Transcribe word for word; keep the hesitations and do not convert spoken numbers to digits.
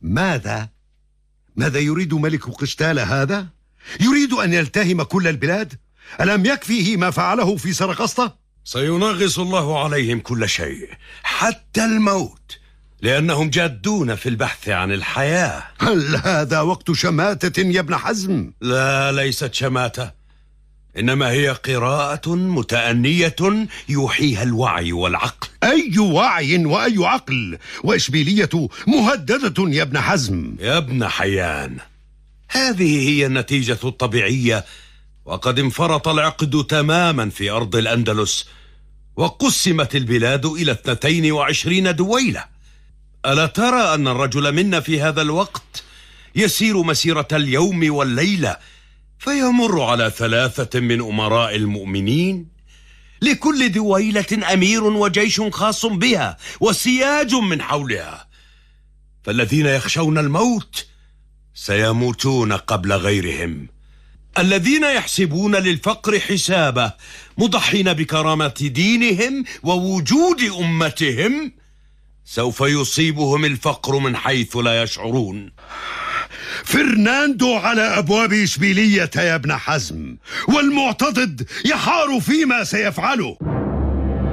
ماذا؟ ماذا يريد ملك قشتالة هذا؟ يريد أن يلتهم كل البلاد؟ ألم يكفيه ما فعله في سرقسطة؟ سينغص الله عليهم كل شيء حتى الموت، لأنهم جادون في البحث عن الحياة. هل هذا وقت شماتة يا ابن حزم؟ لا، ليست شماتة، إنما هي قراءة متأنية يوحيها الوعي والعقل. أي وعي وأي عقل؟ وإشبيلية مهددة يا ابن حزم. يا ابن حيان، هذه هي النتيجة الطبيعية، وقد انفرط العقد تماما في أرض الأندلس، وقسمت البلاد إلى اثنتين وعشرين دويلة. ألا ترى أن الرجل منا في هذا الوقت يسير مسيرة اليوم والليلة، فيمر على ثلاثة من أمراء المؤمنين، لكل دويلة أمير وجيش خاص بها وسياج من حولها، فالذين يخشون الموت سيموتون قبل غيرهم، الذين يحسبون للفقر حسابه مضحين بكرامة دينهم ووجود أمتهم سوف يصيبهم الفقر من حيث لا يشعرون. فرناندو على أبواب إشبيلية يا ابن حزم، والمعتضد يحار فيما سيفعله.